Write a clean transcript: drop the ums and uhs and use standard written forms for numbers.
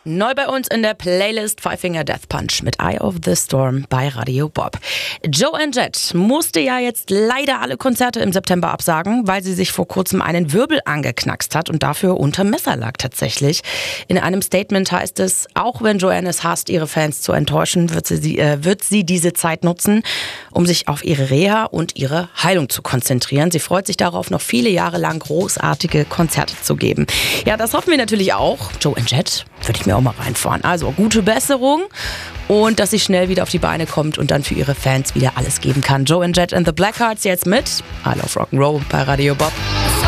Neu bei uns in der Playlist Five Finger Death Punch mit Eye of the Storm bei Radio Bob. Joan Jett musste ja jetzt leider alle Konzerte im September absagen, weil sie sich vor kurzem einen Wirbel angeknackst hat und dafür unter Messer lag tatsächlich. In einem Statement heißt es, auch wenn Joan es hasst, ihre Fans zu enttäuschen, wird sie diese Zeit nutzen, um sich auf ihre Reha und ihre Heilung zu konzentrieren. Sie freut sich darauf, noch viele Jahre lang großartige Konzerte zu geben. Ja, das hoffen wir natürlich auch. Joan Jett würde ich mir auch mal reinfahren. Also gute Besserung und dass sie schnell wieder auf die Beine kommt und dann für ihre Fans wieder alles geben kann. Joan Jett and the Blackhearts jetzt mit I Love Rock'n'Roll bei Radio Bob.